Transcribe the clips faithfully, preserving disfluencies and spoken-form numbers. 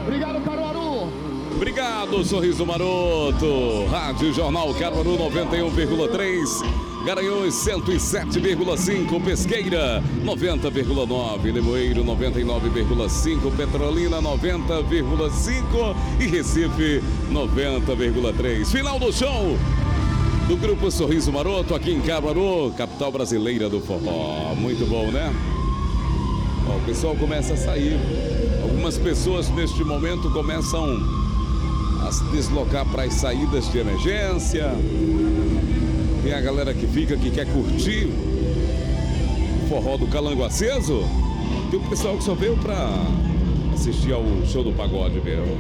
Obrigado, Caruaru. Obrigado, Sorriso Maroto. Rádio Jornal Caruaru noventa e um vírgula três. Garanhuns cento e sete vírgula cinco, Pesqueira noventa vírgula nove, Limoeiro noventa e nove vírgula cinco, Petrolina noventa vírgula cinco e Recife noventa vírgula três. Final do show do Grupo Sorriso Maroto aqui em Caruaru, capital brasileira do forró. Muito bom, né? Ó, o pessoal começa a sair. Algumas pessoas neste momento começam a se deslocar para as saídas de emergência. Tem a galera que fica, que quer curtir o forró do Calango Aceso. Tem o pessoal que só veio para assistir ao show do pagode mesmo.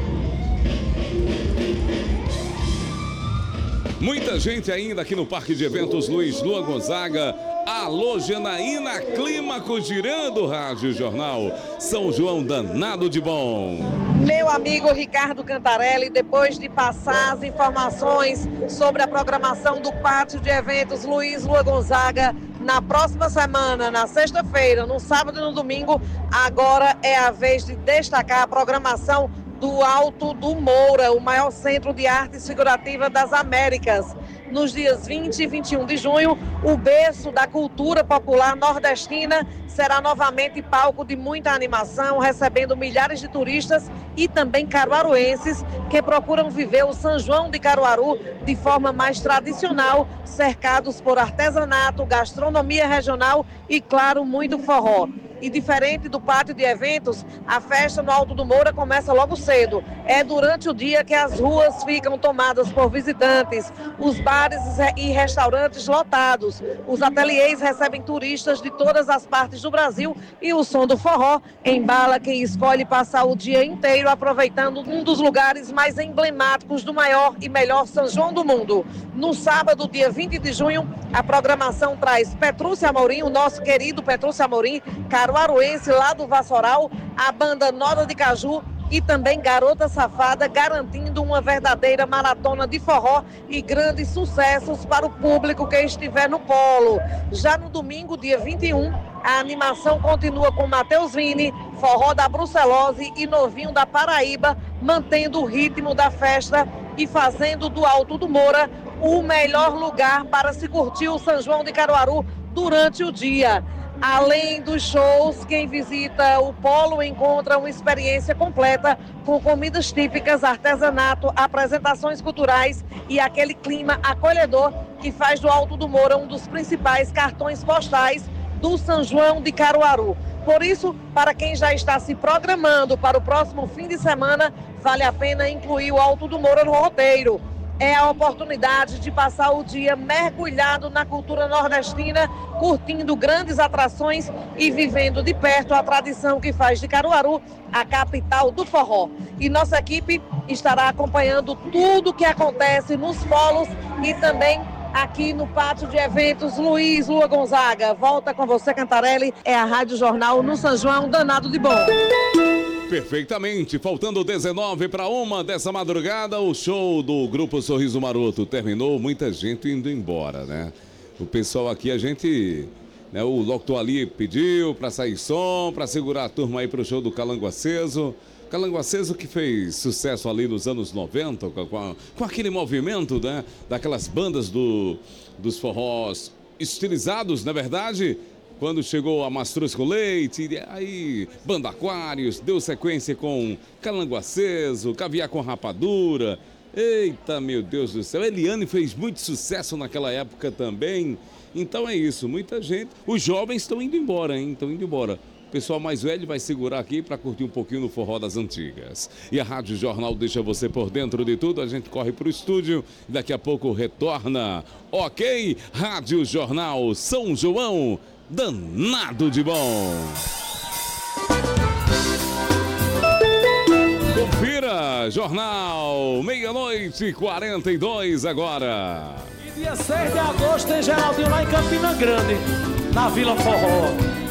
Muita gente ainda aqui no Parque de Eventos Luiz Lua Gonzaga. Alô, Janaína Clímaco, girando o Rádio Jornal. São João danado de bom. Meu amigo Ricardo Cantarelli, depois de passar as informações sobre a programação do Pátio de Eventos Luiz Lua Gonzaga, na próxima semana, na sexta-feira, no sábado e no domingo, agora é a vez de destacar a programação do Alto do Moura, o maior centro de artes figurativas das Américas. Nos dias vinte e vinte e um de junho, o berço da cultura popular nordestina será novamente palco de muita animação, recebendo milhares de turistas e também caruaruenses que procuram viver o São João de Caruaru de forma mais tradicional, cercados por artesanato, gastronomia regional e, claro, muito forró. E diferente do pátio de eventos, a festa no Alto do Moura começa logo cedo. É durante o dia que as ruas ficam tomadas por visitantes, os bares e restaurantes lotados. Os ateliês recebem turistas de todas as partes do Brasil e o som do forró embala quem escolhe passar o dia inteiro aproveitando um dos lugares mais emblemáticos do maior e melhor São João do mundo. No sábado, dia vinte de junho, a programação traz Petrúcia Amorim, o nosso querido Petrúcia Amorim, caruaruense lá do Vassoural, a banda Noda de Caju e também Garota Safada, garantindo uma verdadeira maratona de forró e grandes sucessos para o público que estiver no polo. Já no domingo, dia vinte e um, a animação continua com Matheus Vini, Forró da Brucelose e Novinho da Paraíba, mantendo o ritmo da festa e fazendo do Alto do Moura o melhor lugar para se curtir o São João de Caruaru durante o dia. Além dos shows, quem visita o polo encontra uma experiência completa com comidas típicas, artesanato, apresentações culturais e aquele clima acolhedor que faz do Alto do Moura um dos principais cartões postais do São João de Caruaru. Por isso, para quem já está se programando para o próximo fim de semana, vale a pena incluir o Alto do Moura no roteiro. É a oportunidade de passar o dia mergulhado na cultura nordestina, curtindo grandes atrações e vivendo de perto a tradição que faz de Caruaru a capital do forró. E nossa equipe estará acompanhando tudo o que acontece nos polos e também aqui no Pátio de Eventos Luiz Lua Gonzaga. Volta com você, Cantarelli, é a Rádio Jornal no São João danado de bom. Perfeitamente, faltando dezenove para uma dessa madrugada, o show do Grupo Sorriso Maroto terminou, muita gente indo embora, né? O pessoal aqui, a gente, né, o locutor ali pediu para sair som, para segurar a turma aí para o show do Calango Aceso. Calango Aceso que fez sucesso ali nos anos noventa, com, a, com aquele movimento, né, daquelas bandas do, dos forrós estilizados, na verdade. Quando chegou a Mastruz com Leite, aí Banda Aquários, deu sequência com Calango Aceso, Caviar com Rapadura. Eita, meu Deus do céu, Eliane fez muito sucesso naquela época também. Então é isso, muita gente. Os jovens estão indo embora, hein? Estão indo embora. O pessoal mais velho vai segurar aqui para curtir um pouquinho no forró das antigas. E a Rádio Jornal deixa você por dentro de tudo. A gente corre para o estúdio. Daqui a pouco retorna. Ok? Rádio Jornal São João. Danado de bom. Confira, Jornal, meia-noite e quarenta e dois agora. E dia seis de agosto tem Geraldinho lá em Campina Grande, na Vila Forró.